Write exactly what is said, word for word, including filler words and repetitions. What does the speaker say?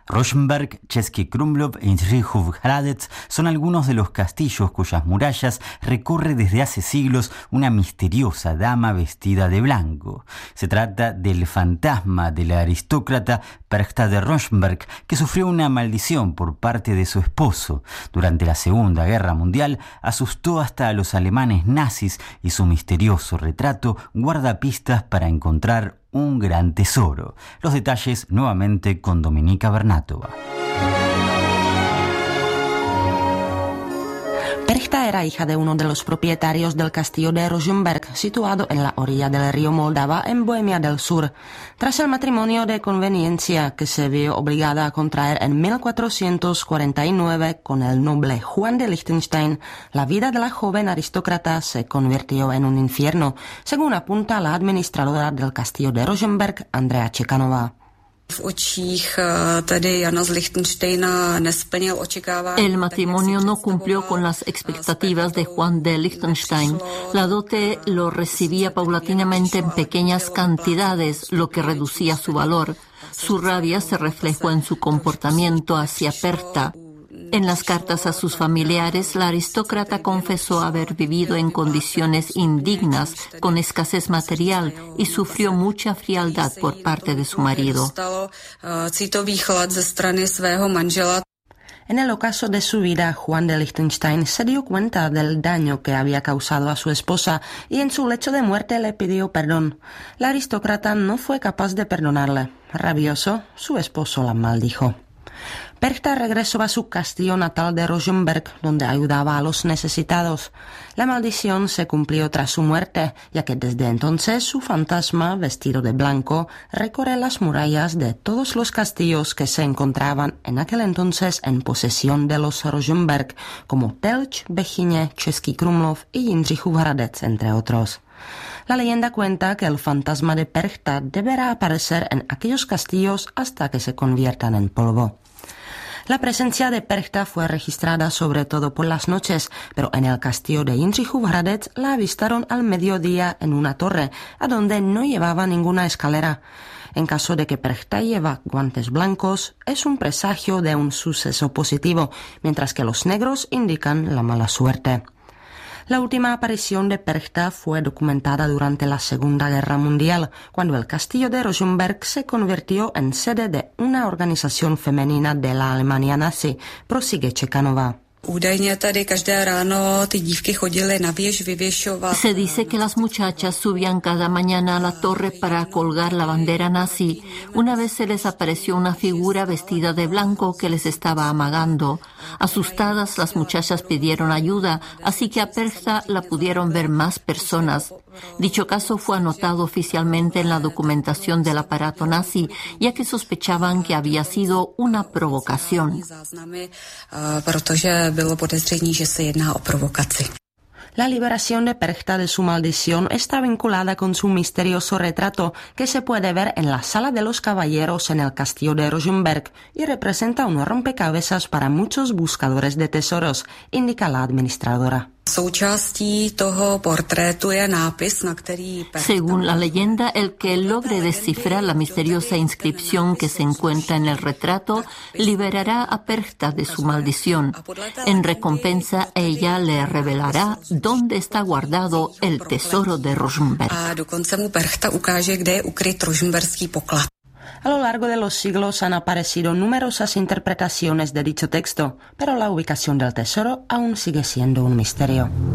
Rosenberg, Český Krumlov e Jindřichův Hradec son algunos de los castillos cuyas murallas recorre desde hace siglos una misteriosa dama vestida de blanco. Se trata del fantasma de la aristócrata Perchta de Rosenberg, que sufrió una maldición por parte de su esposo. Durante la Segunda Guerra Mundial asustó hasta a los alemanes nazis y su misterioso retrato guarda pistas para encontrar un gran tesoro. Los detalles nuevamente con Dominika Bernatova. Perchta era hija de uno de los propietarios del castillo de Rosenberg, situado en la orilla del río Moldava, en Bohemia del Sur. Tras el matrimonio de conveniencia que se vio obligada a contraer en mil cuatrocientos cuarenta y nueve con el noble Juan de Liechtenstein, la vida de la joven aristócrata se convirtió en un infierno, según apunta la administradora del castillo de Rosenberg, Andrea Čekanová. El matrimonio no cumplió con las expectativas de Juan de Liechtenstein. La dote lo recibía paulatinamente en pequeñas cantidades, lo que reducía su valor. Su rabia se reflejó en su comportamiento hacia Perchta. En las cartas a sus familiares, la aristócrata confesó haber vivido en condiciones indignas, con escasez material, y sufrió mucha frialdad por parte de su marido. En el ocaso de su vida, Juan de Liechtenstein se dio cuenta del daño que había causado a su esposa y en su lecho de muerte le pidió perdón. La aristócrata no fue capaz de perdonarle. Rabioso, su esposo la maldijo. Perchta regresó a su castillo natal de Rosenberg, donde ayudaba a los necesitados. La maldición se cumplió tras su muerte, ya que desde entonces su fantasma, vestido de blanco, recorre las murallas de todos los castillos que se encontraban en aquel entonces en posesión de los Rosenberg, como Telč, Bechyně, Český Krumlov y Jindřichův Hradec, entre otros. La leyenda cuenta que el fantasma de Perchta deberá aparecer en aquellos castillos hasta que se conviertan en polvo. La presencia de Perchta fue registrada sobre todo por las noches, pero en el castillo de Jindřichův Hradec la avistaron al mediodía en una torre, a donde no llevaba ninguna escalera. En caso de que Perchta lleva guantes blancos, es un presagio de un suceso positivo, mientras que los negros indican la mala suerte. La última aparición de Perchta fue documentada durante la Segunda Guerra Mundial, cuando el castillo de Rosenberg se convirtió en sede de una organización femenina de la Alemania nazi, prosigue Čekanová. Se dice que las muchachas subían cada mañana a la torre para colgar la bandera nazi. Una vez se les apareció una figura vestida de blanco que les estaba amagando. Asustadas, las muchachas pidieron ayuda, así que a Perchta la pudieron ver más personas. Dicho caso fue anotado oficialmente en la documentación del aparato nazi, ya que sospechaban que había sido una provocación. Bylo podezření, že se jedná o provokaci. La liberación de Perchta de su maldición está vinculada con su misterioso retrato que se puede ver en la Sala de los Caballeros en el castillo de Rosenberg y representa un rompecabezas para muchos buscadores de tesoros, indica la administradora. Según la leyenda, el que logre descifrar la misteriosa inscripción que se encuentra en el retrato liberará a Perchta de su maldición. En recompensa, ella le revelará dónde está guardado el tesoro de Rosenberg. A lo largo de los siglos han aparecido numerosas interpretaciones de dicho texto, pero la ubicación del tesoro aún sigue siendo un misterio.